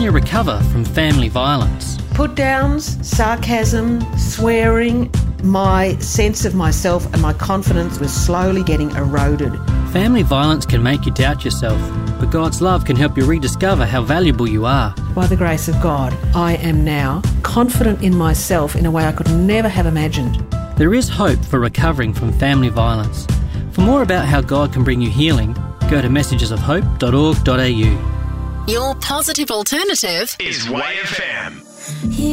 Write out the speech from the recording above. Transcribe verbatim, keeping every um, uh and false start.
you recover from family violence? Put downs, sarcasm, swearing. My sense of myself and my confidence was slowly getting eroded. Family violence can make you doubt yourself, but God's love can help you rediscover how valuable you are. By the grace of God, I am now confident in myself in a way I could never have imagined. There is hope for recovering from family violence. For more about how God can bring you healing, go to messages of hope dot org dot a u. Your positive alternative is Y F M.